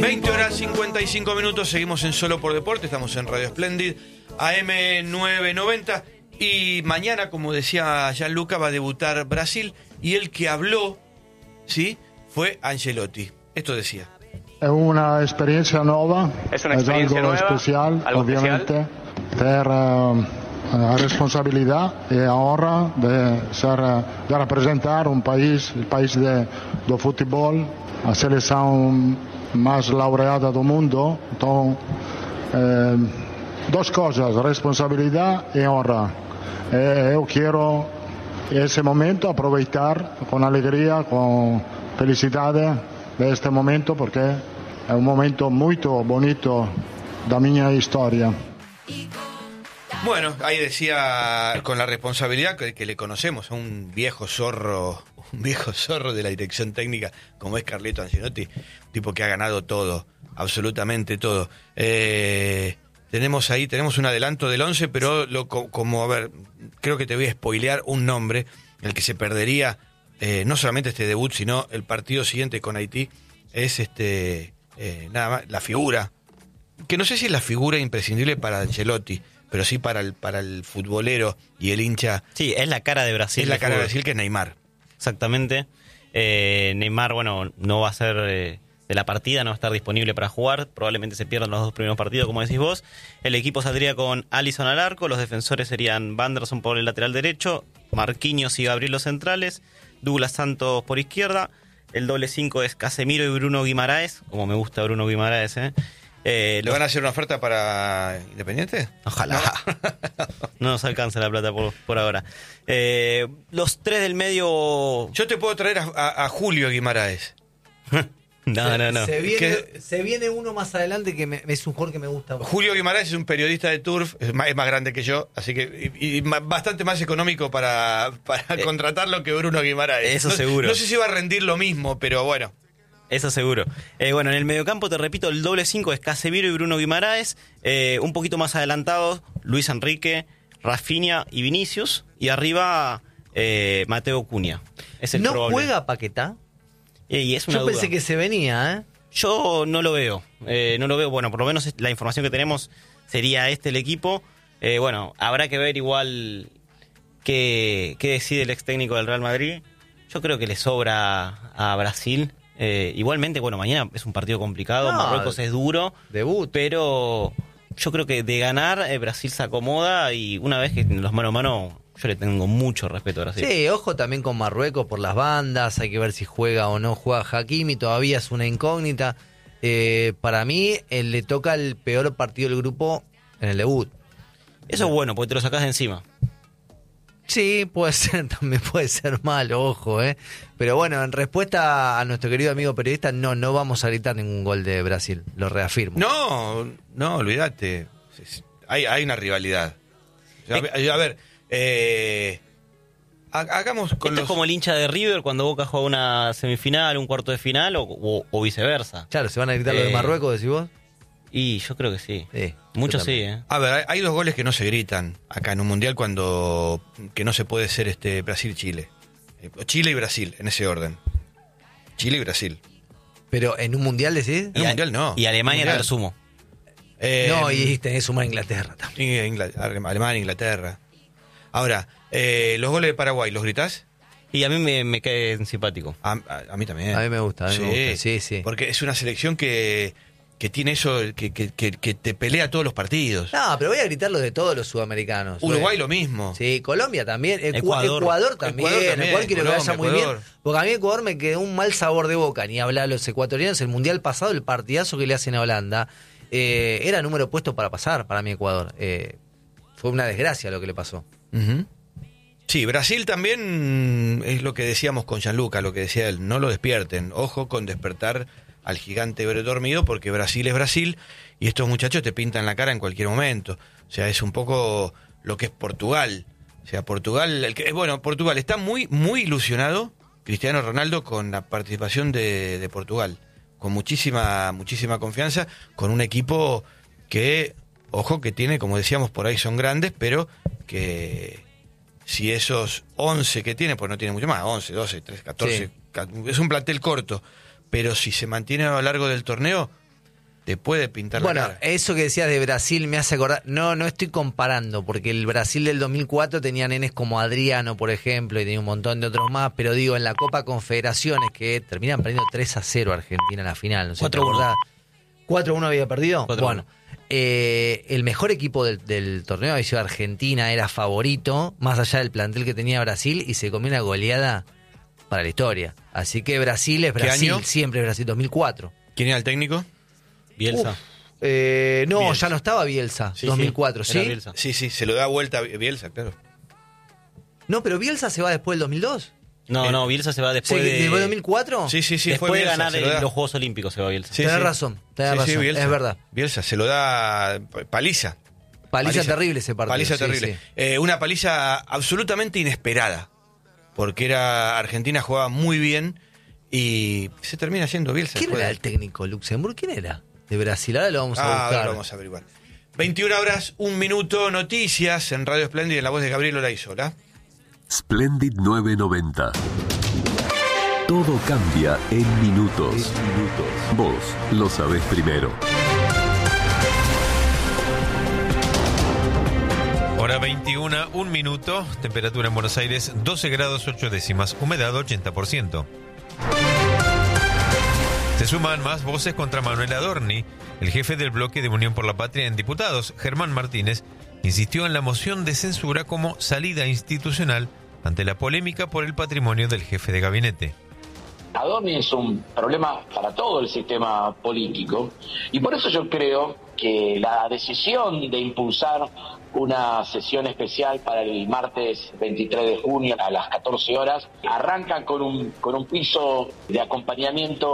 20 horas 55 minutos, seguimos en Solo por Deporte, estamos en Radio Splendid, AM 990, y mañana, como decía Gianluca, va a debutar Brasil, y el que habló, ¿sí?, fue Ancelotti. Esto decía. È una esperienza nuova, è un'esperienza algo nuova, special, algo ovviamente, per la responsabilidad y ahora de representar un país, el país de fútbol, a selección más laureada del mundo. Entonces, dos cosas, responsabilidad y honra. Yo quiero ese momento aprovechar con alegría, con felicidades de este momento, porque es un momento muy bonito da mi historia. Bueno, ahí decía, con la responsabilidad que le conocemos a un viejo zorro de la dirección técnica como es Carleto Ancelotti, tipo que ha ganado todo, absolutamente todo. Tenemos un adelanto del 11, pero a ver, creo que te voy a spoilear un nombre, el que se perdería no solamente este debut, sino el partido siguiente con Haití, es nada más la figura, que no sé si es la figura imprescindible para Ancelotti, pero sí para el futbolero y el hincha. Sí, es la cara de Brasil. Es la cara de Brasil, que es Neymar. Exactamente. Neymar, bueno, no va a ser de la partida, no va a estar disponible para jugar. Probablemente se pierdan los dos primeros partidos, como decís vos. El equipo saldría con Alisson al arco. Los defensores serían Wanderson por el lateral derecho, Marquinhos y Gabriel los centrales, Douglas Santos por izquierda. El doble 5 es Casemiro y Bruno Guimaraes, como me gusta Bruno Guimaraes, ¿Le van a hacer una oferta para Independiente? Ojalá. No nos alcanza la plata por ahora. Los tres del medio... Yo te puedo traer a Julio Guimaraes. No. Se viene uno más adelante que es un jugador que me gusta mucho. Julio Guimaraes es un periodista de Turf, es más grande que yo, así que y bastante más económico para contratarlo que Bruno Guimaraes. Eso seguro. No sé si va a rendir lo mismo, pero bueno. Eso seguro. Bueno, en el mediocampo, te repito, el doble 5 es Casemiro y Bruno Guimaraes. Un poquito más adelantados, Luis Enrique, Rafinha y Vinicius. Y arriba, Mateo Cunha. ¿No probable. ¿Juega Paquetá? Y es una Yo duda. pensé que se venía, Yo no lo veo. Bueno, por lo menos la información que tenemos sería el equipo. Bueno, habrá que ver igual qué decide el ex técnico del Real Madrid. Yo creo que le sobra a Brasil. Igualmente, bueno, mañana es un partido complicado, Marruecos es duro, debut, pero yo creo que de ganar Brasil se acomoda, y una vez que en los mano a mano, yo le tengo mucho respeto a Brasil. Sí, ojo también con Marruecos por las bandas, hay que ver si juega o no juega Hakimi, todavía es una incógnita. Para mí, él le toca el peor partido del grupo en el debut. Eso es bueno, porque te lo sacás de encima. Sí, puede ser, también puede ser malo, ojo, Pero bueno, en respuesta a nuestro querido amigo periodista, no vamos a gritar ningún gol de Brasil, lo reafirmo. No, olvídate. Hay una rivalidad. A ver, hagamos con Esto es como el hincha de River cuando Boca juega una semifinal, un cuarto de final o viceversa. Claro, ¿se van a gritar lo de Marruecos, decís vos? Y yo creo que sí. Sí, muchos sí, A ver, hay dos goles que no se gritan acá en un mundial que no se puede ser Brasil-Chile. Chile y Brasil, en ese orden. Chile y Brasil. Pero en un mundial decís. En un mundial no. Y Alemania te lo sumo. No, y tenés que sumar a Inglaterra también. Alemania, Inglaterra. Ahora, los goles de Paraguay, ¿los gritás? Y a mí me cae simpático. A mí también. A mí me gusta, sí. Porque es una selección que tiene eso, que te pelea todos los partidos. No, pero voy a gritar lo de todos los sudamericanos. Uruguay lo mismo. Sí, Colombia también. Ecuador también. Ecuador quiero que vaya muy bien. Porque a mí Ecuador me quedó un mal sabor de boca. Ni hablar a los ecuatorianos. El mundial pasado, el partidazo que le hacen a Holanda, era número puesto para pasar para mí Ecuador. Fue una desgracia lo que le pasó. Uh-huh. Sí, Brasil también es lo que decíamos con Gianluca, lo que decía él. No lo despierten. Ojo con despertar al gigante dormido, porque Brasil es Brasil y estos muchachos te pintan la cara en cualquier momento. O sea, es un poco lo que es Portugal. O sea, Portugal está muy, muy ilusionado, Cristiano Ronaldo, con la participación de Portugal. Con muchísima confianza, con un equipo que, ojo, que tiene, como decíamos, por ahí son grandes, pero que si esos 11 que tiene, pues no tiene mucho más, 11, 12, 13, 14, sí. Es un plantel corto. Pero si se mantiene a lo largo del torneo, te puede pintar la cara. Bueno, eso que decías de Brasil me hace acordar, no estoy comparando, porque el Brasil del 2004 tenía nenes como Adriano, por ejemplo, y tenía un montón de otros más, pero digo, en la Copa Confederaciones, que terminan perdiendo 3-0 Argentina en la final, no sé, 4-1. 4-1 había perdido. 4-1. Bueno, el mejor equipo del torneo había sido Argentina, era favorito, más allá del plantel que tenía Brasil, y se comió una goleada para la historia. Así que Brasil es Brasil, año? siempre es Brasil, 2004. ¿Quién era el técnico? Bielsa. No, Bielsa. ya no estaba Bielsa, Sí, 2004, sí, ¿sí? era Bielsa. Sí, se lo da vuelta a Bielsa, claro. No, pero Bielsa se va después del 2002. No, Bielsa se va después ¿Después de... del 2004? Sí, después fue Bielsa, de ganar se lo da. los Juegos Olímpicos se va Bielsa. Sí, tenés sí. razón, Bielsa. es verdad. Bielsa, se lo da paliza. Paliza terrible ese partido. Paliza sí, terrible. sí. Una paliza absolutamente inesperada, porque Argentina jugaba muy bien y se termina yendo Bielsa. ¿Quién después era de- el técnico Luxemburgo? ¿Quién era? De Brasil, ahora lo vamos a ahora buscar. lo vamos a averiguar. 21 horas, 1 minuto, noticias en Radio Splendid en la voz de Gabriel Olaizola. Splendid 990. Todo cambia en minutos. Vos lo sabés primero. Hora 21, 1 minuto, temperatura en Buenos Aires 12 grados 8 décimas, humedad 80%. Se suman más voces contra Manuel Adorni. El jefe del bloque de Unión por la Patria en Diputados, Germán Martínez, insistió en la moción de censura como salida institucional ante la polémica por el patrimonio del jefe de gabinete. Adorni es un problema para todo el sistema político y por eso yo creo que la decisión de impulsar una sesión especial para el martes 23 de junio a las 14 horas arranca con un piso de acompañamiento